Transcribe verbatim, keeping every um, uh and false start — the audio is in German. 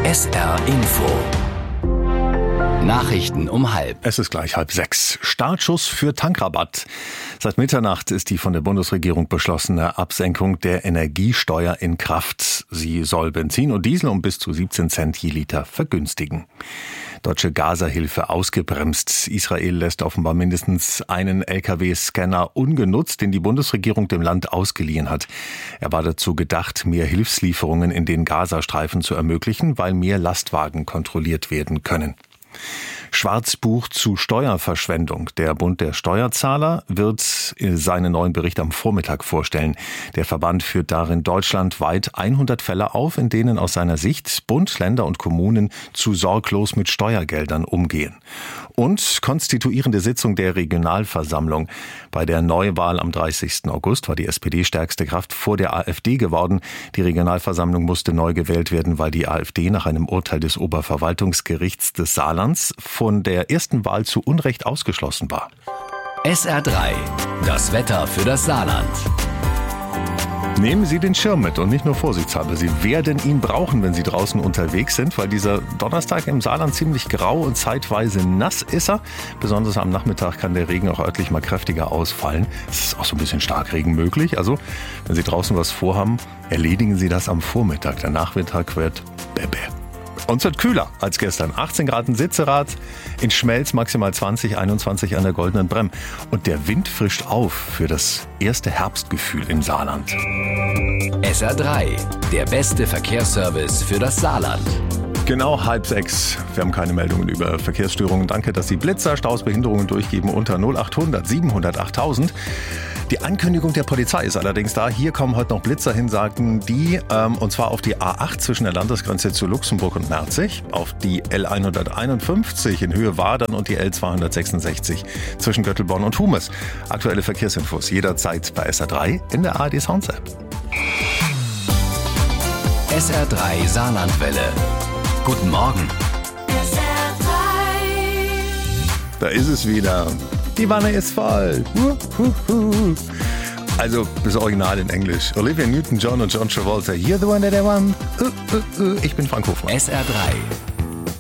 S R Info. Nachrichten um halb. Es ist gleich halb sechs. Startschuss für Tankrabatt. Seit Mitternacht ist die von der Bundesregierung beschlossene Absenkung der Energiesteuer in Kraft. Sie soll Benzin und Diesel um bis zu siebzehn Cent je Liter vergünstigen. Deutsche Gaza-Hilfe ausgebremst. Israel lässt offenbar mindestens einen L K W-Scanner ungenutzt, den die Bundesregierung dem Land ausgeliehen hat. Er war dazu gedacht, mehr Hilfslieferungen in den Gazastreifen zu ermöglichen, weil mehr Lastwagen kontrolliert werden können. Schwarzbuch zu Steuerverschwendung. Der Bund der Steuerzahler wird seinen neuen Bericht am Vormittag vorstellen. Der Verband führt darin deutschlandweit hundert Fälle auf, in denen aus seiner Sicht Bund, Länder und Kommunen zu sorglos mit Steuergeldern umgehen. Und konstituierende Sitzung der Regionalversammlung. Bei der Neuwahl am dreißigsten August war die S P D stärkste Kraft vor der A f D geworden. Die Regionalversammlung musste neu gewählt werden, weil die A f D nach einem Urteil des Oberverwaltungsgerichts des Saarlands von der ersten Wahl zu Unrecht ausgeschlossen war. S R drei. Das Wetter für das Saarland. Nehmen Sie den Schirm mit und nicht nur vorsichtshalber. Sie werden ihn brauchen, wenn Sie draußen unterwegs sind, weil dieser Donnerstag im Saarland ziemlich grau und zeitweise nass ist er. Besonders am Nachmittag kann der Regen auch örtlich mal kräftiger ausfallen. Es ist auch so ein bisschen Starkregen möglich. Also, wenn Sie draußen was vorhaben, erledigen Sie das am Vormittag. Der Nachmittag wird bäbä. Und es wird kühler als gestern. achtzehn Grad in Sitzerath, in Schmelz maximal zwanzig, einundzwanzig an der Goldenen Bremm. Und der Wind frischt auf für das erste Herbstgefühl im Saarland. S R drei, der beste Verkehrsservice für das Saarland. Genau halb sechs. Wir haben keine Meldungen über Verkehrsstörungen. Danke, dass Sie Blitzer, Staus, Behinderungen durchgeben unter null achthundert siebenhundert achttausend. Die Ankündigung der Polizei ist allerdings da. Hier kommen heute noch Blitzer hin, sagten die, ähm, und zwar auf die A acht zwischen der Landesgrenze zu Luxemburg und Merzig, auf die L hunderteinundfünfzig in Höhe Wadern und die L zweihundertsechsundsechzig zwischen Göttelborn und Humes. Aktuelle Verkehrsinfos jederzeit bei S R drei in der A R D Sounds App. S R drei Saarlandwelle. Guten Morgen. S R drei. Da ist es wieder. Die Wanne ist voll. Also das Original in Englisch. Olivia Newton-John und John Travolta. You're the one that I want. Ich bin Frank Hofmann. S R drei.